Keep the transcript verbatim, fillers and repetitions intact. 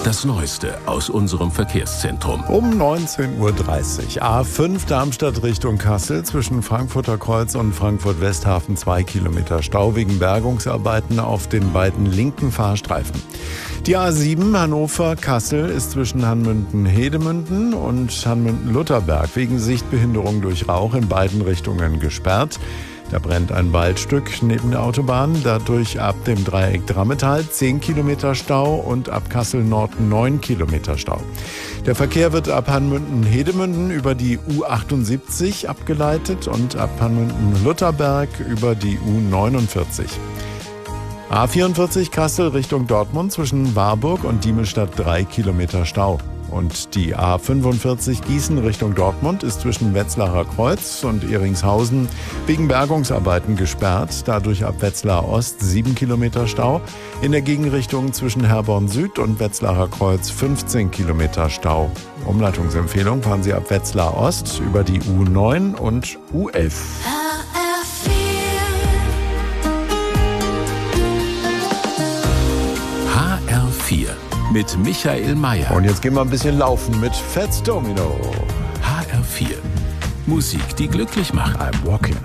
Das Neueste aus unserem Verkehrszentrum. Um neunzehn Uhr dreißig. A fünf Darmstadt Richtung Kassel. Zwischen Frankfurter Kreuz und Frankfurt-Westhafen zwei Kilometer Stau wegen Bergungsarbeiten auf den beiden linken Fahrstreifen. Die A sieben Hannover-Kassel ist zwischen Hanmünden-Hedemünden und Hanmünden-Lutherberg wegen Sichtbehinderung durch Rauch in beiden Richtungen gesperrt. Da brennt ein Waldstück neben der Autobahn, dadurch ab dem Dreieck Drammetal zehn Kilometer Stau und ab Kassel Nord neun Kilometer Stau. Der Verkehr wird ab Hanmünden-Hedemünden über die U achtundsiebzig abgeleitet und ab Hanmünden-Lutherberg über die U neunundvierzig. A vierundvierzig Kassel Richtung Dortmund zwischen Warburg und Diemelstadt drei Kilometer Stau. Und die A fünfundvierzig Gießen Richtung Dortmund ist zwischen Wetzlarer Kreuz und Ehringshausen wegen Bergungsarbeiten gesperrt. Dadurch ab Wetzlar Ost sieben Kilometer Stau. In der Gegenrichtung zwischen Herborn Süd und Wetzlarer Kreuz fünfzehn Kilometer Stau. Umleitungsempfehlung: fahren Sie ab Wetzlar Ost über die U neun und U elf. H R vier mit Michael Mayer. Und jetzt gehen wir ein bisschen laufen mit Fats Domino. H R vier. Musik, die glücklich macht. I'm walking.